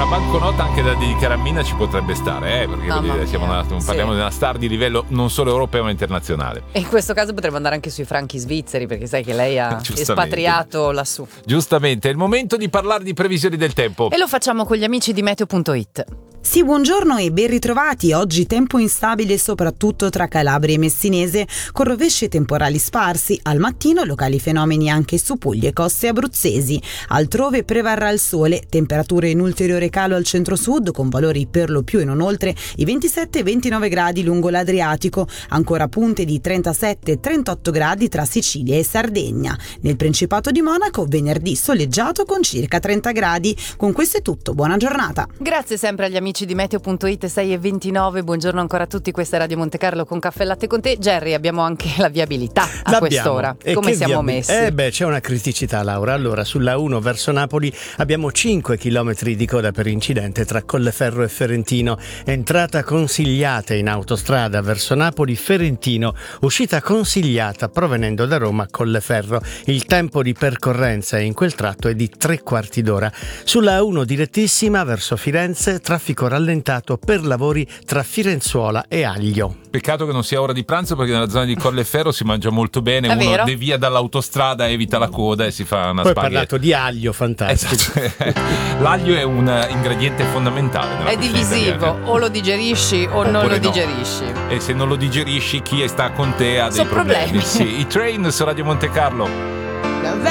banconota anche da dedicare a Mina ci potrebbe stare, perché parliamo di una star di livello non solo europeo ma internazionale. E in questo caso potremmo andare anche sui franchi svizzeri, perché sai che lei ha espatriato lassù. Giustamente, è il momento di parlare di previsioni del tempo. E lo facciamo con gli amici di Meteo.it. Sì, buongiorno e ben ritrovati. Oggi tempo instabile soprattutto tra Calabria e Messinese, con rovesci e temporali sparsi. Al mattino locali fenomeni anche su Puglie e coste abruzzesi. Altrove prevarrà il sole, temperature in ulteriore calo al centro-sud con valori per lo più e non oltre i 27-29 gradi lungo l'Adriatico, ancora punte di 37-38 gradi tra Sicilia e Sardegna. Nel Principato di Monaco venerdì soleggiato con circa 30 gradi. Con questo è tutto, buona giornata. Grazie sempre agli amici di Meteo.it. 6:29, buongiorno ancora a tutti, questa è Radio Monte Carlo con Caffè Latte con te. Jerry, abbiamo anche la viabilità a quest'ora. Come siamo messi? C'è una criticità, Laura. Allora, sulla 1 verso Napoli abbiamo 5 chilometri di coda per incidente tra Colleferro e Ferentino, entrata consigliata in autostrada verso Napoli Ferentino, uscita consigliata provenendo da Roma Colleferro. Il tempo di percorrenza in quel tratto è di 3/4 d'ora. Sulla 1 direttissima verso Firenze, traffico rallentato per lavori tra Firenzuola e Aglio. Peccato che non sia ora di pranzo, perché nella zona di Colleferro si mangia molto bene. Uno vero? devia dall'autostrada, evita la coda e si fa una Poi spaghetti. hai parlato di aglio, fantastico. Esatto. L'aglio è un ingrediente fondamentale nella È cucina divisivo, italiana. o lo digerisci o non Oppure lo no. digerisci. E se non lo digerisci, chi sta con te ha dei Sono problemi. Sì, i Train su Radio Monte Carlo.